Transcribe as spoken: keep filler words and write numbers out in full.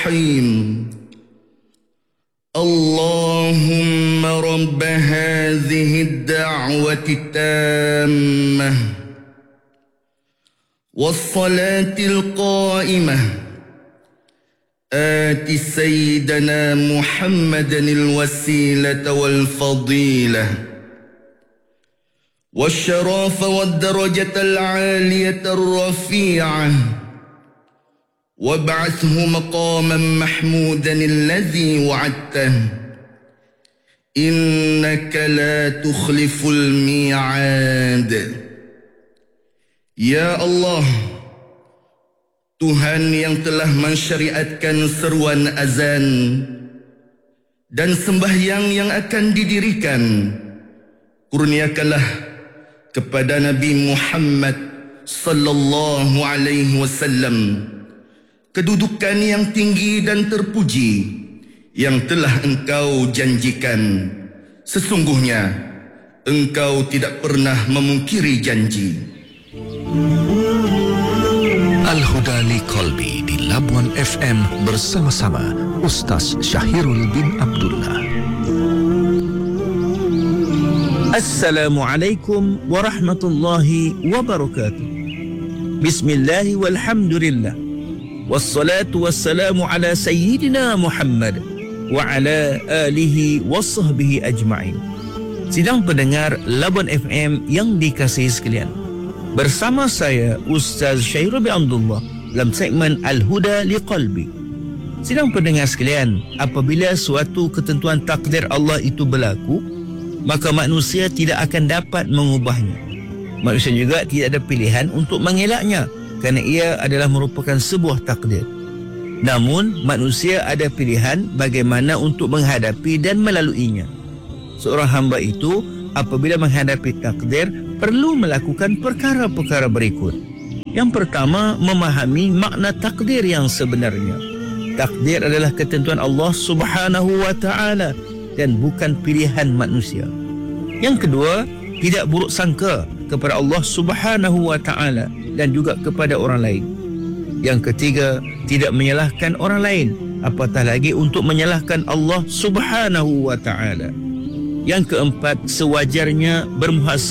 الرحيم اللهم رب هذه الدعوة التامة والصلاة القائمة آت سيدنا محمدا الوسيلة والفضيلة والشرف والدرجة العالية الرفيعة وابعثه مقاما محمودا الذي وعدته إنك لا تخلف الميعاد. Ya Allah, Tuhan yang telah mensyariatkan seruan azan dan sembahyang yang akan didirikan, kurniakanlah kepada Nabi Muhammad sallallahu alaihi wasallam kedudukan yang tinggi dan terpuji yang telah Engkau janjikan. Sesungguhnya Engkau tidak pernah memungkiri janji. Al-Huda li Qalbi di Labuan F M bersama-sama Ustaz Syahirul bin Abdullah. Assalamualaikum warahmatullahi wabarakatuh. Bismillahi walhamdulillah. Wassalatu wassalamu ala sayyidina Muhammad wa ala alihi wa sahbihi ajma'in. Sidang pendengar Labuan F M yang dikasihi sekalian, bersama saya Ustaz Syahirul bin Abdullah dalam segmen Al-Huda li Qalbi. Sidang pendengar sekalian, apabila suatu ketentuan takdir Allah itu berlaku, maka manusia tidak akan dapat mengubahnya. Manusia juga tidak ada pilihan untuk mengelaknya, kerana ia adalah merupakan sebuah takdir. Namun manusia ada pilihan bagaimana untuk menghadapi dan melaluinya. Seorang hamba itu apabila menghadapi takdir perlu melakukan perkara-perkara berikut. Yang pertama, memahami makna takdir yang sebenarnya. Takdir adalah ketentuan Allah Subhanahu wa taala dan bukan pilihan manusia. Yang kedua, tidak buruk sangka kepada Allah Subhanahu wa taala dan juga kepada orang lain. Yang ketiga, tidak menyalahkan orang lain, apatah lagi untuk menyalahkan Allah Subhanahu wa taala. Yang keempat, sewajarnya bermuhasabah